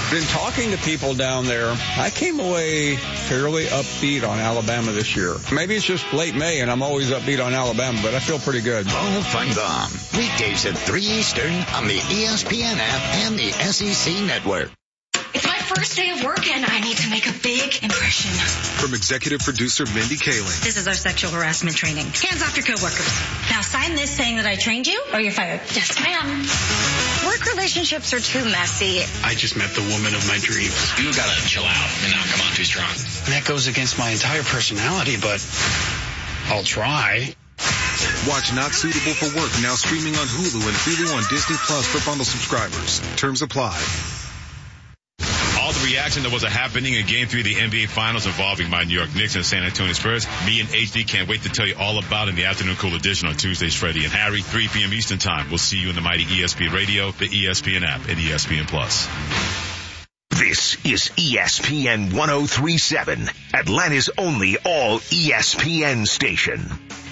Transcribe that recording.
been talking to people down there. I came away fairly upbeat on Alabama this year. Maybe it's just late May and I'm always upbeat on Alabama, but I feel pretty good. Paul Feinbaum, weekdays at 3 Eastern on the ESPN app and the SEC network. It's my first day of work and I need to make a big impression. From executive producer Mindy Kaling. This is our sexual harassment training. Hands off your coworkers. Now sign this saying that I trained you or you're fired. Yes, ma'am. Work relationships are too messy. I just met the woman of my dreams. You gotta chill out and not come on too strong. And that goes against my entire personality, but I'll try. Watch Not Suitable for Work now streaming on Hulu and Hulu on Disney Plus for bundle subscribers. Terms apply. All the reaction that was happening in Game 3 of the NBA Finals involving my New York Knicks and San Antonio Spurs, me and HD can't wait to tell you all about in the Afternoon Cool Edition on Tuesdays, Freddie and Harry, 3 p.m. Eastern Time. We'll see you in the mighty ESPN Radio, the ESPN app, and ESPN Plus. This is ESPN 1037, Atlanta's only all ESPN station.